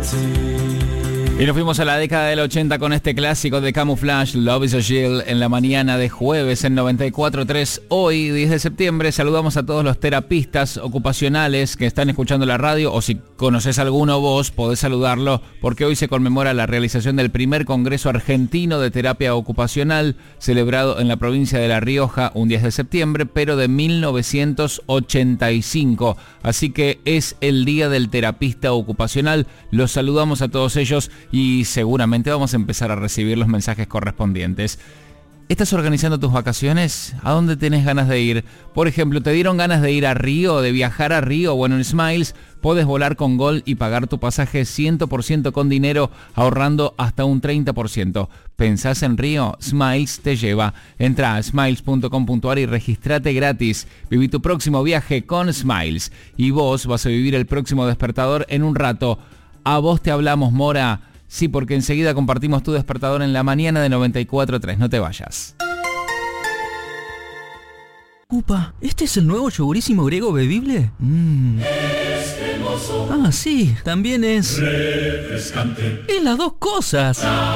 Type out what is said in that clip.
Y nos fuimos a la década del 80 con este clásico de Camouflage, Love is a Shield, en la mañana de jueves en 94.3. Hoy, 10 de septiembre, saludamos a todos los terapistas ocupacionales que están escuchando la radio, o si conoces alguno vos, podés saludarlo, porque hoy se conmemora la realización del primer Congreso Argentino de Terapia Ocupacional, celebrado en la provincia de La Rioja un 10 de septiembre, pero de 1985. Así que es el Día del Terapista Ocupacional. Los saludamos a todos ellos y seguramente vamos a empezar a recibir los mensajes correspondientes. ¿Estás organizando tus vacaciones? ¿A dónde tenés ganas de ir? Por ejemplo, ¿te dieron ganas de ir a Río, de viajar a Río? Bueno, en Smiles podés volar con Gol y pagar tu pasaje 100% con dinero, ahorrando hasta un 30%. ¿Pensás en Río? Smiles te lleva. Entra a smiles.com.ar y registrate gratis. Viví tu próximo viaje con Smiles. Y vos vas a vivir el próximo despertador en un rato. A vos te hablamos, Mora. Sí, porque enseguida compartimos tu despertador en la mañana de 94.3. No te vayas. Upa, ¿este es el nuevo yogurísimo griego bebible? Ah, sí, también es refrescante. Es las dos cosas.